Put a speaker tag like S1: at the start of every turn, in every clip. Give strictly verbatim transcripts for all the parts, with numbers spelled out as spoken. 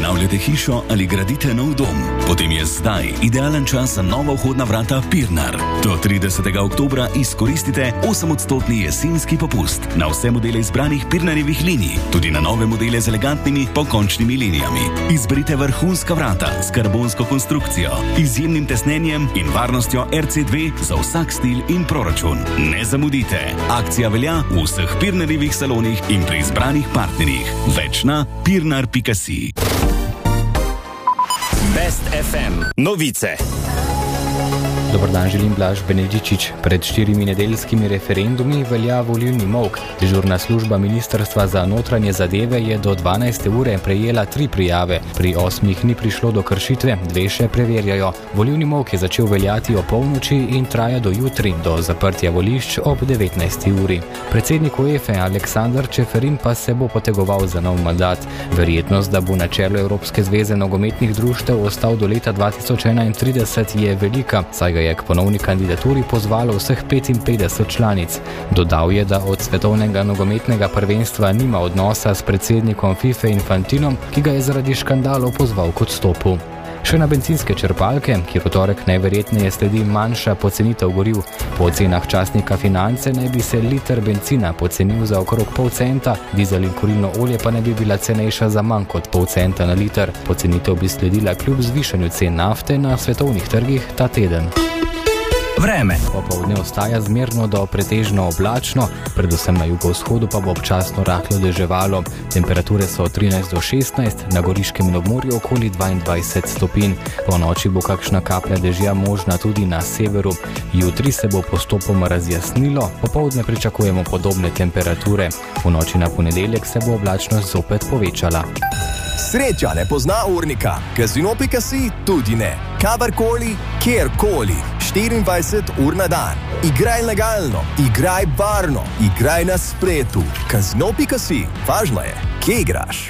S1: Obnavljate hišo ali gradite nov dom? Potem je zdaj idealen čas za nova vhodna vrata Pirnar. Do tridesetega oktobra izkoristite osemodstotni jesenski popust na vse modele izbranih Pirnarjevih linij, tudi na nove modele z elegantnimi pokončnimi linijami. Izberite vrhunska vrata s karbonsko konstrukcijo, izjemnim tesnenjem in varnostjo R C dve za vsak stil in proračun. Ne zamudite! Akcija velja v vseh Pirnarjevih salonih in pri izbranih partnerjih. Več na pirnar pika si.
S2: Best F M novice.
S3: Dobar dan, želim Blaž Benedičič. Pred štirimi nedeljskimi referendumi velja volilni molk. Dežurna služba Ministrstva za notranje zadeve je do dvanajste ure prejela tri prijave. Pri osmih ni prišlo do kršitve, dve še preverjajo. Volilni molk je začel veljati o polnoči in traja do jutri, do zaprtja volišč ob devetnajsti uri. Predsednik UEFA Aleksandar Čeferin pa se bo potegoval za nov mandat. Verjetnost, da bo na čelu Evropske zveze nogometnih društev ostal do leta dva tisoč enaintrideset, je velika, saj je k ponovni kandidaturi pozvalo vseh petinpetdeset članic. Dodal je, da od svetovnega nogometnega prvenstva nima odnosa s predsednikom FIFA Infantinom, ki ga je zaradi škandalov pozval k odstopu. Še na bencinske črpalke, kjer v torek najverjetneje sledi manjša pocenitev goriv. Po ocenah časnika Finance naj bi se liter bencina pocenil za okrog pol centa, dizel in kurilno olje pa naj bi bila cenejša za manj kot pol centa na liter. Pocenitev bi sledila kljub zvišanju cen nafte na svetovnih trgih ta teden.
S2: Vreme.
S3: Popoldne ostaja zmerno do pretežno oblačno, predvsem na jugovzhodu pa bo občasno rahlo deževalo. Temperature so od trinajst do šestnajst, na Goriškem in obmorju okoli dvaindvajset stopinj. Po noči bo kakšna kaplja dežja možna tudi na severu. Jutri se bo postopoma razjasnilo, popoldne pričakujemo podobne temperature. V noči na ponedeljek se bo oblačnost zopet povečala.
S4: Sreča ne pozna urnika, Casino pika si tudi ne. Kadarkoli, kjerkoli, štiriindvajset ur na dan. Igraj legalno, igraj varno, igraj na spletu. Casino pika si, važno je, kje igraš.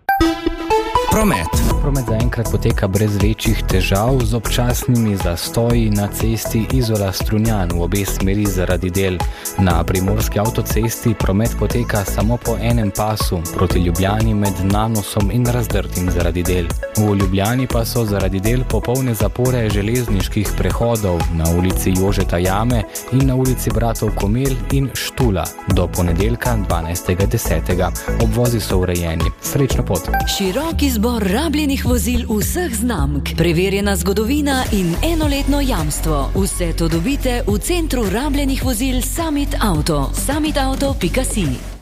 S2: Promet.
S3: Promet zaenkrat poteka brez večjih težav, z občasnimi zastoji na cesti Izola-Strunjan v obe smeri zaradi del. Na primorski avtocesti promet poteka samo po enem pasu, proti Ljubljani med Nanosom in Razdrtim zaradi del. V Ljubljani pa so zaradi del popolne zapore železniških prehodov na ulici Jožeta Jame in na ulici Bratov Komel in Štula do ponedeljka dvanajstega desetega. Obvozi so urejeni. Srečno pot!
S5: Širok izbor rabljenih vozil vseh znamk, preverjena zgodovina in enoletno jamstvo. Vse to dobite v centru rabljenih vozil Summit Auto. summit auto pika si.